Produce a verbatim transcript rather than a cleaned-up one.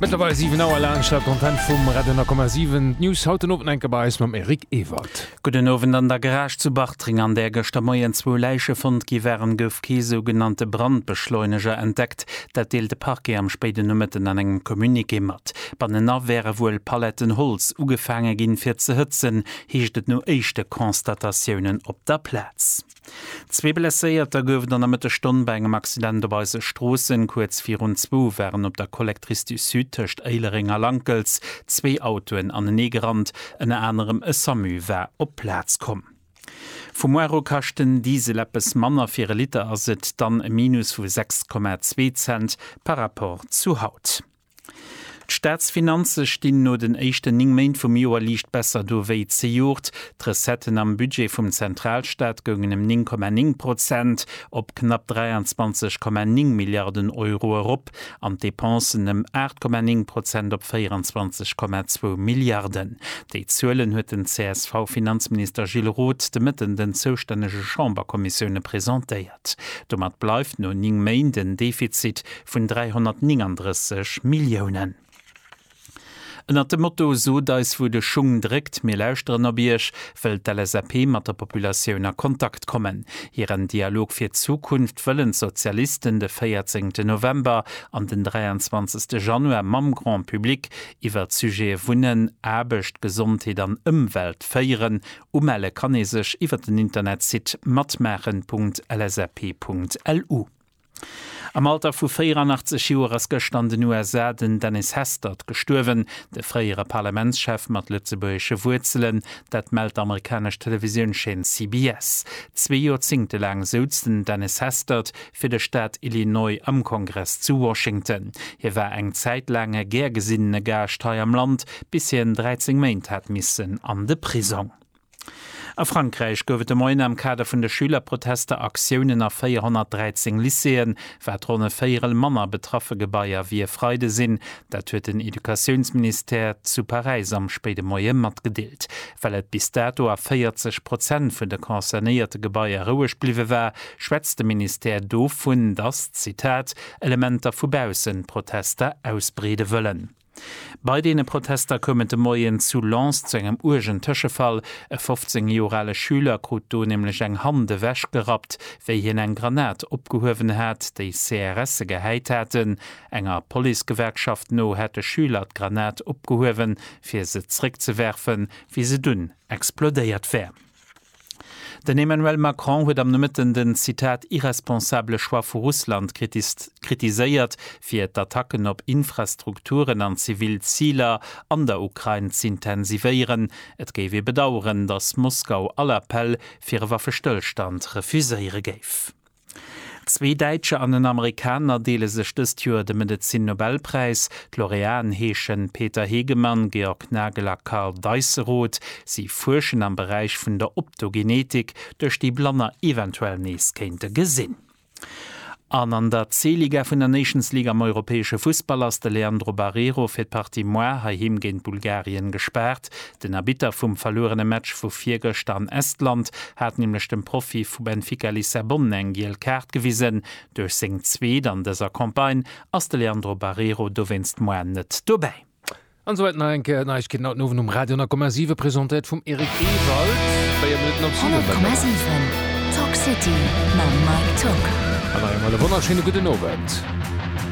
Mittlerweile sieben Uhr Landstadt und dann vom Radio null Komma sieben News heute oben ein dabei ist mit Erik Ewald. Guten Abend an der Garage zu Bachtring an der gestern Morgen zwei Leichen von gewähren Göfke sogenannte Brandbeschleuniger entdeckt. Der teilte Parke am späten Nachmittag an einem Kommuniqué mit. Bei den wären wohl Paletten Holz angefangen gehen für zu hützen, hieß nur erste Konstatationen auf der Platz. Zwei Blessierte gowen an der Mitte Stunde bei einem Accident auf der Straße kurz vier und zwei wären auf der Kollektrice du Süd töcht Eileringer Lankels zwei Autoen an den Negerrand, en anderem e Samu wär op Platz kom. Vom Euro kachten diese Leppes Manner vier Liter ersit dann e Minus vu sechs Komma zwei Cent par rapport zu Haut. Die Staatsfinanzen stehen no den echten Ningmeint vom Joer liegt besser do wéi ze Jort. Tresetten am Budget vom Zentralstaat gingen um neun Komma neun Prozent op knapp dreiundzwanzig Komma neun Milliarden Euro erop, an Depensen um acht Komma neun Prozent op vierundzwanzig Komma zwei Milliarden. Die Zölen huet den C S V-Finanzminister Gilles Roth de mitten den zuständige Chamberkommissionen präsentiert. Domat bleibt no Ningmeint den Defizit vun dreihundertneununddreißig Millionen. Nach dem Motto so dats wo de Schung direkt mir lauschteren obierch fällt der L S A P mat der Populationun a Kontakt kommen. Ihren Dialog fir Zukunft wëllen Sozialisten de vierzehnten November an den dreiundzwanzigsten Januar mam Grand Publik iwwer Sujet Wunnen, Abecht, Gesundheit an Umwelt feieren, umelle kann e sech iwwer den Internetsit matmachen punkt l s a p punkt l u. Am Alter vu vierundachtzig Joer ass gestanden U S A den Dennis Hastert gestorwen, de freiere Parlamentschef mat lützeburgische Wurzeln, dat meldt amerikasch Televisionschain C B S. Zwei Jahrzehnte lang sozten Dennis Hastert fir de Staat Illinois am Kongress zu Washington. Hier war eng zeitlange gärgesinnene Garsteuer am Land, bis hi en dreizehn Meint hat missen an de Prison. A Frankreich gouft moin am Kader vun de Schülerproteste Aktionen a vierhundertdreizehn Lyceen, wat runne vierel Manner betraffe Gebaier wie Freude sinn, dat huet den Edukationsminister zu Paris am späte Moie mat gedeelt. Weil et bis dato a vierzig Prozent vun de konzernierte Gebaier ruhig bliwe war, schwätzte Minister do vun das, Zitat, Elementer vubausen Proteste ausbrede wëllen. Bei denen Protester kommen de Moien zu Lens zu engem urgent Tëschefall. E fünfzehn-jorale Schüler krut do nämlich eng Hande wäsch gerat, wéi hien eng Granat opgehowen hat, déi C R S geheit hätten. Enger Polizegewerkschaft no hätte Schüler d Granat opgehowen, fir se zrick zu werfen, wie se dünn explodéiert wär. Den Emmanuel Macron huet am Nëmitten den Zitat irresponsable Schwa vu Russland kritiséiert, fir d'Attacken op Infrastrukturen an Zivilzieler an der Ukraine zu intensivieren. Et géwe bedauern, dass Moskau all Appell fir e Waffestillstand refuséiere géif. Zwei Deitsche an den Amerikaner deele sech dëst Joer de Medizin-Nobelpreis. D'Laureaten heeschen Peter Hegemann, Georg Nageler, Karl Deisseroth. Sie forschen am Bereich vun der Optogenetik, durch die Blanner eventuell nees kennte gesinn. An an der C-Liga vun der Nations League am europäesche Fußballers de Leandro Barreiro fir d'Partie Moi haim géint Bulgarien gesperrt. Den Erbieter vum verlorene Match vu Viergecht an Estland hat nämlich dem Profi vu Benfica Lissabon eng giel Kart gewiesen. Durch seng Zweet an déser Kampagne ass de Leandro Barreiro do winst Moi net dobei. An so enke Neichken no um Radio null Komma sieben präsentiert vum Erik Ewald bei null Komma sieben Talk City ma Mike Talk. Eine wunderschöne gute Abend.